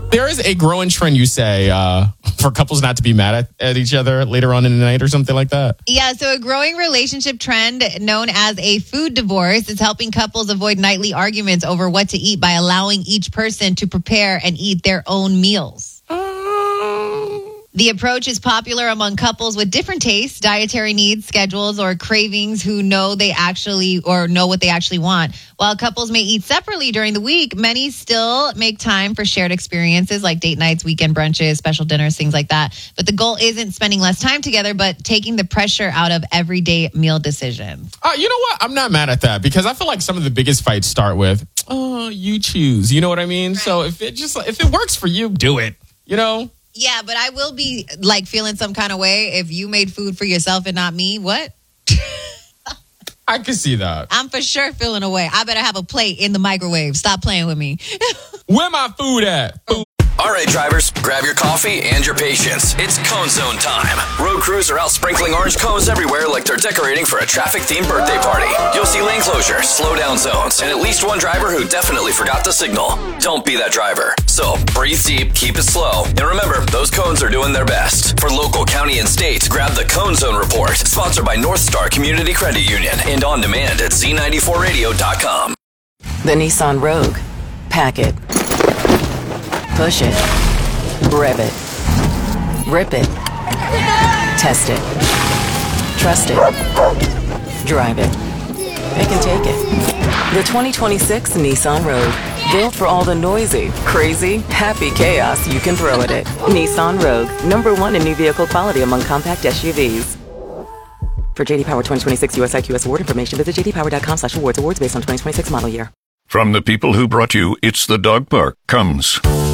There is a growing trend, you say, for couples not to be mad at each other later on in the night or something like that. Yeah, so a growing relationship trend known as a food divorce is helping couples avoid nightly arguments over what to eat by allowing each person to prepare and eat their own meals. The approach is popular among couples with different tastes, dietary needs, schedules, or cravings who know what they actually want. While couples may eat separately during the week, many still make time for shared experiences like date nights, weekend brunches, special dinners, things like that. But the goal isn't spending less time together, but taking the pressure out of everyday meal decisions. You know what? I'm not mad at that because I feel like some of the biggest fights start with, you choose. You know what I mean? Right. So if it works for you, do it. You know? Yeah, but I will be like feeling some kind of way if you made food for yourself and not me. What? I can see that. I'm for sure feeling a way. I better have a plate in the microwave. Stop playing with me. Where my food at? All right, drivers, grab your coffee and your patience. It's Cone Zone time. Road crews are out sprinkling orange cones everywhere like they're decorating for a traffic-themed birthday party. You'll see lane closures, slow down zones, and at least one driver who definitely forgot to signal. Don't be that driver. So breathe deep, keep it slow, and remember, those cones are doing their best. For local, county, and state, grab the Cone Zone Report, sponsored by North Star Community Credit Union, and on demand at Z94Radio.com. The Nissan Rogue. Pack it. Push it. Rev it. Rip it. Test it. Trust it. Drive it. It can take it. The 2026 Nissan Rogue. Built for all the noisy, crazy, happy chaos you can throw at it. Nissan Rogue. #1 in new vehicle quality among compact SUVs. For JD Power 2026 US IQS award information, visit jdpower.com/awards. Awards based on 2026 model year. From the people who brought you It's the Dog Park comes